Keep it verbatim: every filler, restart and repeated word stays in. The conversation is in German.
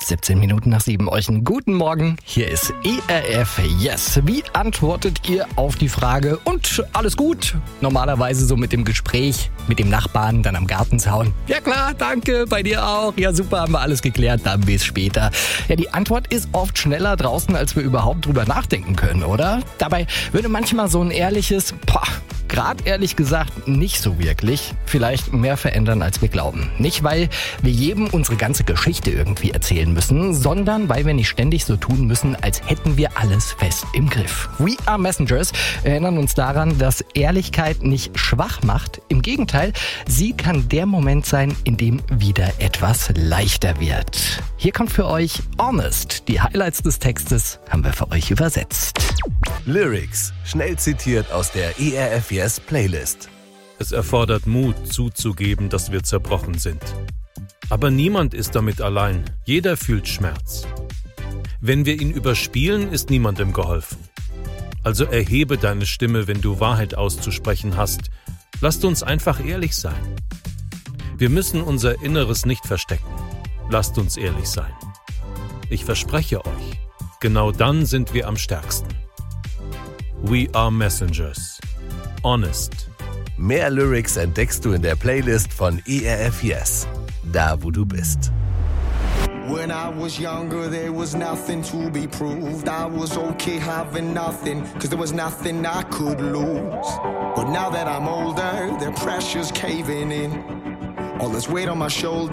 siebzehn Minuten nach sieben. Euch einen guten Morgen. Hier ist E R F Yes. Wie antwortet ihr auf die Frage? Und alles gut? Normalerweise so mit dem Gespräch mit dem Nachbarn, dann am Gartenzaun. Ja klar, danke, bei dir auch. Ja super, haben wir alles geklärt, dann bis später. Ja, die Antwort ist oft schneller draußen, als wir überhaupt drüber nachdenken können, oder? Dabei würde manchmal so ein ehrliches, boah, gerade ehrlich gesagt nicht so wirklich, vielleicht mehr verändern, als wir glauben. Nicht, weil wir jedem unsere ganze Geschichte irgendwie erzählen müssen, sondern weil wir nicht ständig so tun müssen, als hätten wir alles fest im Griff. We Are Messengers erinnern uns daran, dass Ehrlichkeit nicht schwach macht. Im Gegenteil, sie kann der Moment sein, in dem wieder etwas leichter wird. Hier kommt für euch Honest. Die Highlights des Textes haben wir für euch übersetzt. Lyrics, schnell zitiert aus der E R F Yes Playlist. Es erfordert Mut, zuzugeben, dass wir zerbrochen sind. Aber niemand ist damit allein. Jeder fühlt Schmerz. Wenn wir ihn überspielen, ist niemandem geholfen. Also erhebe deine Stimme, wenn du Wahrheit auszusprechen hast. Lasst uns einfach ehrlich sein. Wir müssen unser Inneres nicht verstecken. Lasst uns ehrlich sein. Ich verspreche euch, genau dann sind wir am stärksten. We Are Messengers. Honest. Mehr Lyrics entdeckst du in der Playlist von E R F Yes. Da, wo du bist. When I was younger, there was nothing to be proved. I was okay having nothing, cause there was nothing I could lose. But now that I'm older, the pressure's caving in. All this weight on my shoulders.